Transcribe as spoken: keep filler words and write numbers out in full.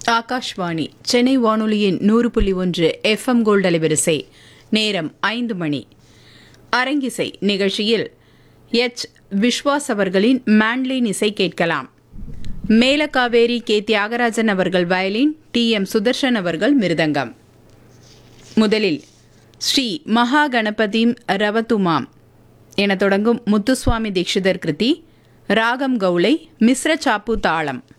ஆகாஷ்வாணி சென்னை வானொலியின் நூறு புள்ளி ஒன்று எஃப்எம் கோல்டு அலைவரிசை. நேரம் ஐந்து மணி. அரங்கிசை நிகழ்ச்சியில் எச் விஸ்வாஸ் அவர்களின் மேண்ட்லின் இசை கேட்கலாம். மேலகாவேரி கே தியாகராஜன் அவர்கள் வயலின், டி எம் சுதர்ஷன் அவர்கள் மிருதங்கம். முதலில் ஸ்ரீ மகா கணபதிம் ரவத்துமாம் என தொடங்கும் முத்துசுவாமி தீட்சிதர் கிருதி, ராகம் கௌளை, மிஸ்ர சாப்பு தாளம்.